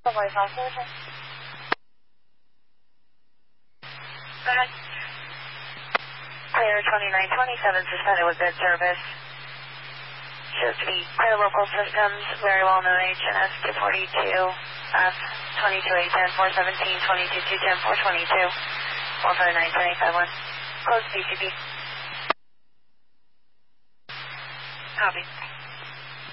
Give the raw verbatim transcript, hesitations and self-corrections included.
Voice Solution. Go ahead. Clear twenty-nine twenty-seven suspended with good service. Shows to be Clear Local Systems, very well known H N S two forty-two, F twenty-two eight ten four seventeen twenty-two two ten four twenty-two four five nine ten eight five one. Close P C B. Copy.